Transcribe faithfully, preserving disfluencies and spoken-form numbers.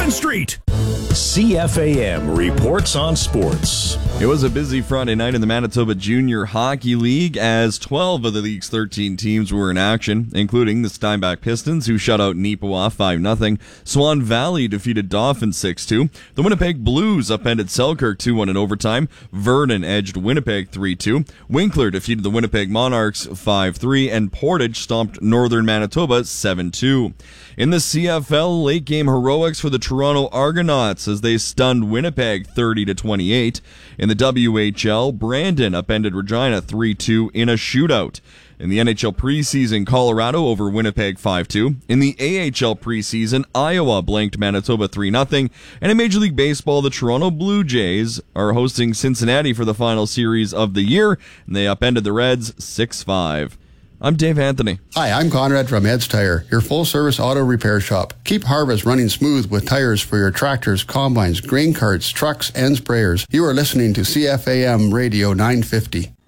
Main Street. C F A M reports on sports. It was a busy Friday night in the Manitoba Junior Hockey League as twelve of the league's thirteen teams were in action, including the Steinbach Pistons, who shut out Neepawa five nothing. Swan Valley defeated Dauphin six two. The Winnipeg Blues upended Selkirk two one in overtime. Vernon edged Winnipeg three two. Winkler defeated the Winnipeg Monarchs five three, and Portage stomped Northern Manitoba seven two. In the C F L, late-game heroics for the Toronto Argonauts as they stunned Winnipeg thirty to twenty-eight. In the W H L, Brandon upended Regina three two in a shootout. In the N H L preseason, Colorado over Winnipeg five two. In the A H L preseason, Iowa blanked Manitoba three nothing. And in Major League Baseball, the Toronto Blue Jays are hosting Cincinnati for the final series of the year, and they upended the Reds six five. I'm Dave Anthony. Hi, I'm Conrad from Ed's Tire, your full-service auto repair shop. Keep harvest running smooth with tires for your tractors, combines, grain carts, trucks, and sprayers. You are listening to C F A M Radio nine fifty.